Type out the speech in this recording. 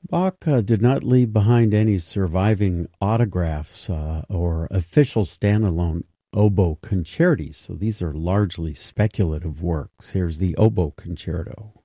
Bach did not leave behind any surviving autographs or official standalone oboe concerti, so these are largely speculative works. Here's the oboe concerto.